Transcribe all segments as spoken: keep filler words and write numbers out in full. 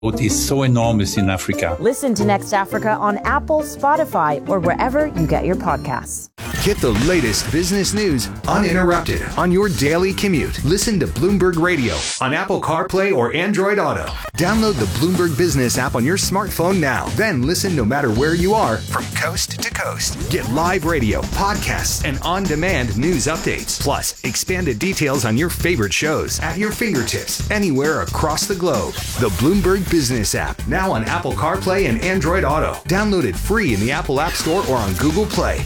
is so enormous in Africa. Listen to Next Africa on Apple, Spotify, or wherever you get your podcasts. Get the latest business news uninterrupted on your daily commute. Listen to Bloomberg Radio on Apple CarPlay or Android Auto. Download the Bloomberg Business app on your smartphone now. Then listen no matter where you are from coast to coast. Get live radio, podcasts, and on-demand news updates. Plus, expanded details on your favorite shows at your fingertips anywhere across the globe. The Bloomberg Business app, now on Apple CarPlay and Android Auto. Download it free in the Apple App Store or on Google Play.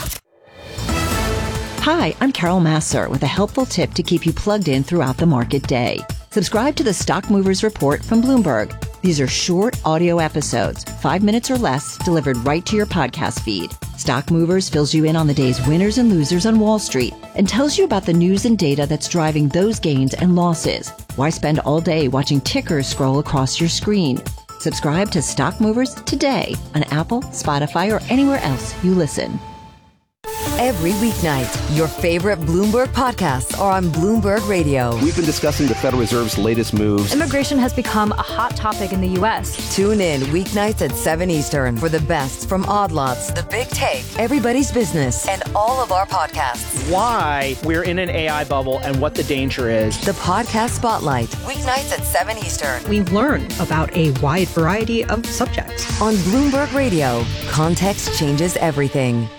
Hi, I'm Carol Massar with a helpful tip to keep you plugged in throughout the market day. Subscribe to the Stock Movers Report from Bloomberg. These are short audio episodes, five minutes or less, delivered right to your podcast feed. Stock Movers fills you in on the day's winners and losers on Wall Street and tells you about the news and data that's driving those gains and losses. Why spend all day watching tickers scroll across your screen? Subscribe to Stock Movers today on Apple, Spotify, or anywhere else you listen. Every weeknight, your favorite Bloomberg podcasts are on Bloomberg Radio. We've been discussing the Federal Reserve's latest moves. Immigration has become a hot topic in the U S. Tune in weeknights at seven Eastern for the best from Odd Lots, The Big Take, Everybody's Business, and all of our podcasts. Why we're in an A I bubble and what the danger is. The Podcast Spotlight, weeknights at seven Eastern. We learn about a wide variety of subjects. On Bloomberg Radio, context changes everything.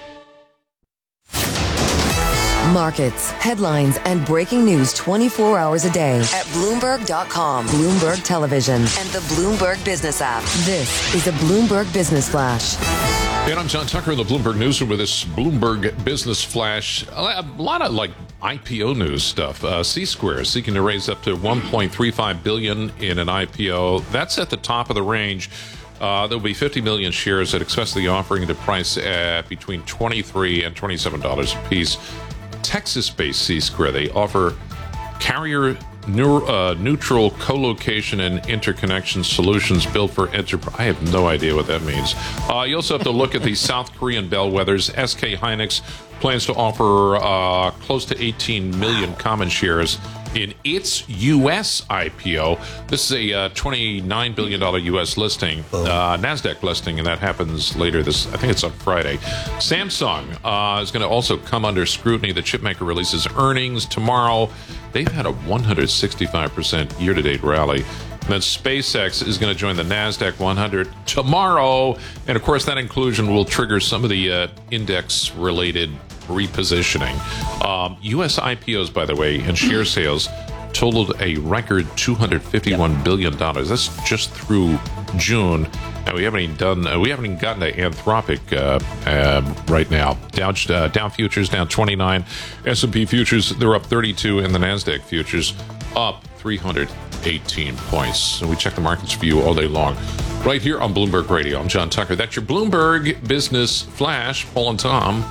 Markets, headlines, and breaking news twenty-four hours a day at Bloomberg dot com, Bloomberg Television, and the Bloomberg Business app. This is a Bloomberg Business Flash. And I'm John Tucker in the Bloomberg Newsroom with this Bloomberg Business Flash. A lot of like I P O news stuff. Uh, C-Square is seeking to raise up to one point three five billion dollars in an I P O. That's at the top of the range. Uh, there'll be fifty million shares that expect the offering to price at between twenty-three and twenty-seven dollars a piece. Texas-based C-Square, they offer carrier neur- uh, neutral co-location and interconnection solutions built for enterprise. I have no idea what that means. Uh, you also have to look at the South Korean bellwethers. S K Hynix plans to offer uh, close to eighteen million common shares in its U S I P O. This is a uh, twenty-nine billion dollars U S listing, uh, NASDAQ listing, and that happens later this, I think it's on Friday. Samsung uh, is going to also come under scrutiny. The chipmaker releases earnings tomorrow. They've had a one hundred sixty-five percent year-to-date rally. And then SpaceX is going to join the NASDAQ one hundred tomorrow. And, of course, that inclusion will trigger some of the uh, index-related repositioning. Um, U S I P Os, by the way, and share sales totaled a record two hundred fifty-one billion dollars. That's just through June. And we haven't even done, uh, we haven't even gotten to Anthropic uh, uh, right now. Dow, uh, Dow futures down twenty-nine. S and P futures, they're up thirty-two, and the NASDAQ futures up three hundred eighteen points. So we check the markets for you all day long. Right here on Bloomberg Radio. I'm John Tucker. That's your Bloomberg Business Flash. Paul and Tom.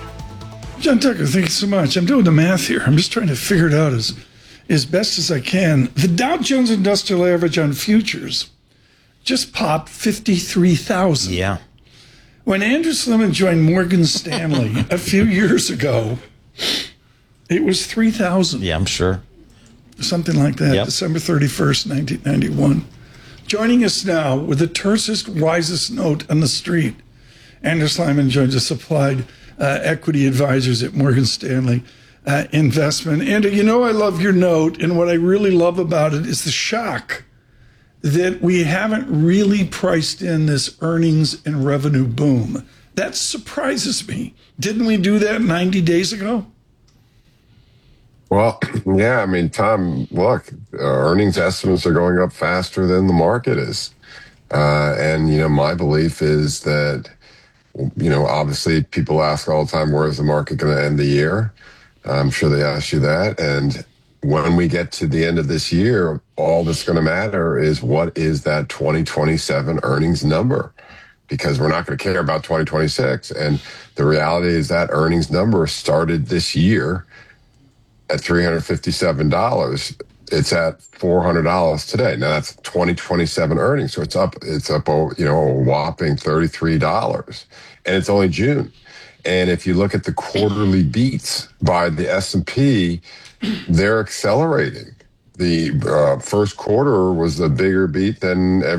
John Tucker, thank you so much. I'm doing the math here. I'm just trying to figure it out as, as best as I can. The Dow Jones Industrial Average on futures just popped fifty-three thousand. Yeah. When Andrew Sliman joined Morgan Stanley a few years ago, it was three thousand. Yeah, I'm sure. Something like that, yep. December thirty-first, nineteen ninety-one. Joining us now with the tersest, wisest note on the street, Andrew Sliman joins us, Applied uh, Equity Advisors at Morgan Stanley uh, Investment. Andrew, you know I love your note, and what I really love about it is the shock that we haven't really priced in this earnings and revenue boom. That surprises me. Didn't we do that ninety days ago? Well, yeah, I mean, Tom, look, uh, earnings estimates are going up faster than the market is. Uh, and, you know, my belief is that, you know, obviously people ask all the time, where's the market going to end the year? I'm sure they ask you that. And when we get to the end of this year, all that's going to matter is what is that twenty twenty-seven earnings number? Because we're not going to care about twenty twenty-six. And the reality is that earnings number started this year at three hundred fifty-seven dollars. It's at four hundred dollars today. Now that's twenty twenty-seven earnings. So it's up, it's up, you know, a whopping thirty-three dollars, and it's only June. And if you look at the quarterly beats by the S and P, they're accelerating. the uh, first quarter was a bigger beat than